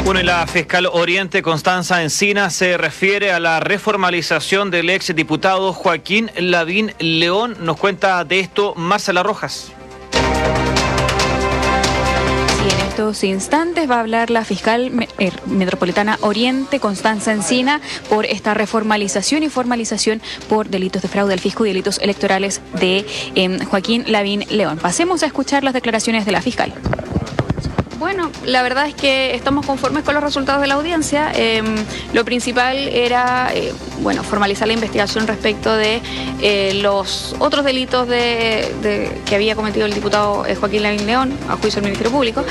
Bueno, y la fiscal Oriente Constanza Encina se refiere a la reformalización del ex diputado Joaquín Lavín León. Nos cuenta de esto Marcela Rojas. En estos instantes va a hablar la fiscal metropolitana Oriente, Constanza Encina, por esta reformalización y formalización por delitos de fraude al fisco y delitos electorales de Joaquín Lavín León. Pasemos a escuchar las declaraciones de la fiscal. Bueno, la verdad es que estamos conformes con los resultados de la audiencia. Lo principal era, formalizar la investigación respecto de los otros delitos que había cometido el diputado Joaquín Lavín León, a juicio del Ministerio Público,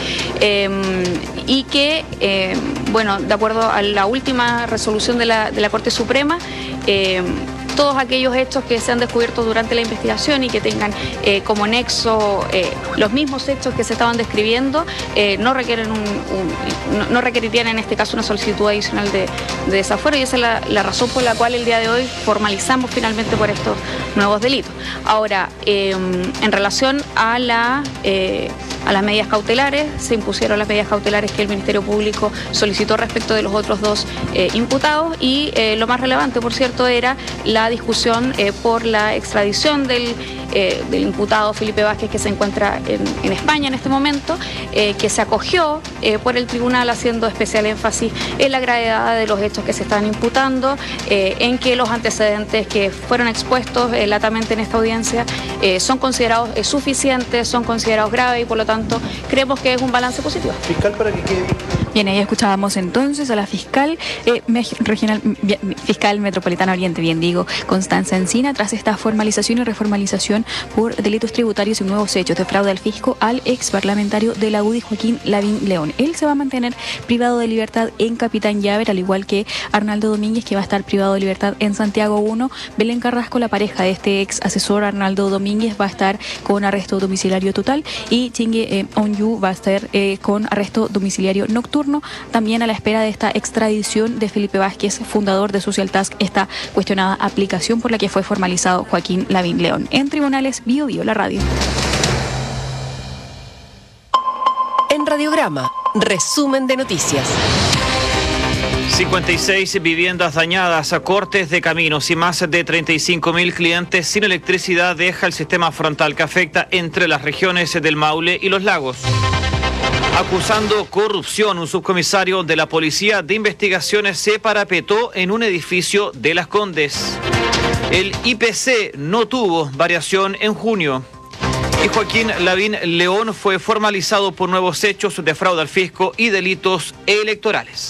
y que, de acuerdo a la última resolución de la Corte Suprema, todos aquellos hechos que se han descubierto durante la investigación y que tengan como nexo los mismos hechos que se estaban describiendo, no requerirían en este caso una solicitud adicional de desafuero, y esa es la razón por la cual el día de hoy formalizamos finalmente por estos nuevos delitos. Ahora, en relación a las medidas cautelares, se impusieron las medidas cautelares que el Ministerio Público solicitó respecto de los otros dos imputados, y lo más relevante, por cierto, era la discusión por la extradición del imputado Felipe Vázquez, que se encuentra en España en este momento, que se acogió por el tribunal, haciendo especial énfasis en la gravedad de los hechos que se están imputando, en que los antecedentes que fueron expuestos latamente en esta audiencia son considerados suficientes, son considerados graves, y por lo tanto creemos que es un balance positivo. Fiscal, para que quede... Bien, ahí escuchábamos entonces a la fiscal fiscal metropolitana Oriente, Constanza Encina, tras esta formalización y reformalización por delitos tributarios y nuevos hechos de fraude al fisco al ex parlamentario de la UDI, Joaquín Lavín León. Él se va a mantener privado de libertad en Capitán Llaver, al igual que Arnaldo Domínguez, que va a estar privado de libertad en Santiago 1. Belén Carrasco, la pareja de este ex asesor Arnaldo Domínguez, va a estar con arresto domiciliario total, y Chingue Onyu va a estar con arresto domiciliario nocturno, también a la espera de esta extradición de Felipe Vázquez, fundador de Social Task, esta cuestionada aplicación por la que fue formalizado Joaquín Lavín León. En tribunales, Bio Bio, la radio. En Radiograma, resumen de noticias. 56 viviendas dañadas, cortes de caminos y más de 35.000 clientes sin electricidad deja el sistema frontal que afecta entre las regiones del Maule y los Lagos. Acusando corrupción, un subcomisario de la Policía de Investigaciones se parapetó en un edificio de Las Condes. El IPC no tuvo variación en junio. Y Joaquín Lavín León fue formalizado por nuevos hechos de fraude al fisco y delitos electorales.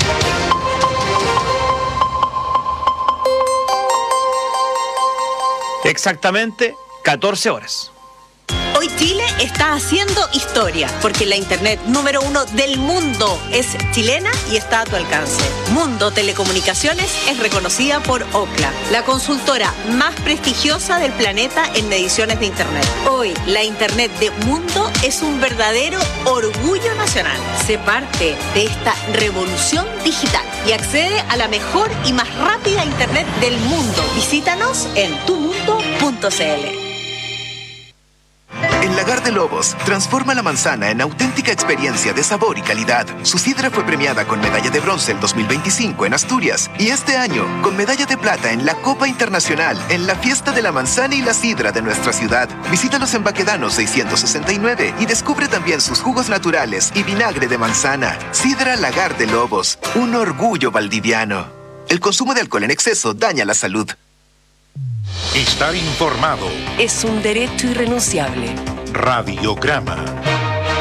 Exactamente 14 horas. Hoy Chile está haciendo historia, porque la internet número 1 del mundo es chilena y está a tu alcance. Mundo Telecomunicaciones es reconocida por Ookla, la consultora más prestigiosa del planeta en mediciones de internet. Hoy, la internet de Mundo es un verdadero orgullo nacional. Sé parte de esta revolución digital y accede a la mejor y más rápida internet del mundo. Visítanos en tumundo.cl. En Lagar de Lobos, transforma la manzana en auténtica experiencia de sabor y calidad. Su sidra fue premiada con medalla de bronce el 2025 en Asturias, y este año con medalla de plata en la Copa Internacional en la Fiesta de la Manzana y la Sidra de nuestra ciudad. Visítalos en Baquedano 669 y descubre también sus jugos naturales y vinagre de manzana. Sidra Lagar de Lobos, un orgullo valdiviano. El consumo de alcohol en exceso daña la salud. Estar informado es un derecho irrenunciable. Radiograma.